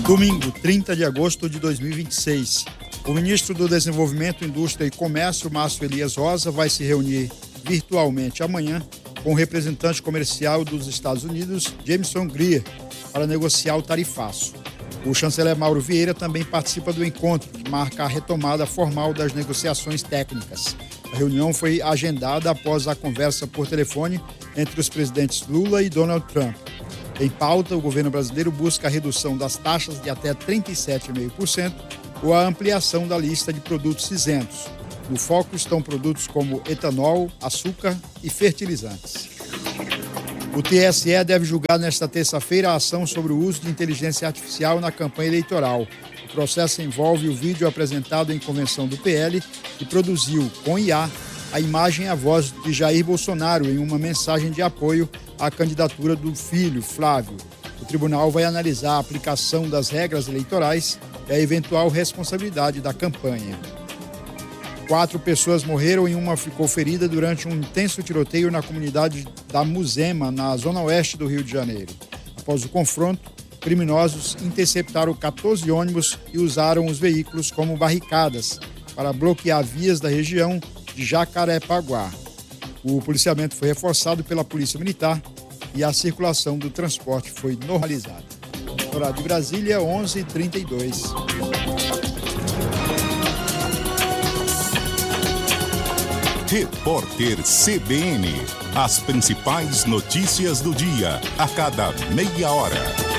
Domingo, 30 de agosto de 2026. O ministro do Desenvolvimento, Indústria e Comércio, Márcio Elias Rosa, vai se reunir virtualmente amanhã com o representante comercial dos Estados Unidos, Jameson Greer, para negociar o tarifaço. O chanceler Mauro Vieira também participa do encontro, que marca a retomada formal das negociações técnicas. A reunião foi agendada após a conversa por telefone entre os presidentes Lula e Donald Trump. Em pauta, o governo brasileiro busca a redução das taxas de até 37,5% ou a ampliação da lista de produtos isentos. No foco estão produtos como etanol, açúcar e fertilizantes. O TSE deve julgar nesta terça-feira a ação sobre o uso de inteligência artificial na campanha eleitoral. O processo envolve o vídeo apresentado em convenção do PL, que produziu, com IA, a imagem e a voz de Jair Bolsonaro em uma mensagem de apoio à candidatura do filho, Flávio. O tribunal vai analisar a aplicação das regras eleitorais e a eventual responsabilidade da campanha. 4 pessoas morreram e uma ficou ferida durante um intenso tiroteio na comunidade da Muzema, na zona oeste do Rio de Janeiro. Após o confronto, criminosos interceptaram 14 ônibus e usaram os veículos como barricadas para bloquear vias da região de Jacarepaguá. O policiamento foi reforçado pela Polícia Militar e a circulação do transporte foi normalizada. Horário de Brasília, 11h32. Repórter CBN. As principais notícias do dia, a cada meia hora.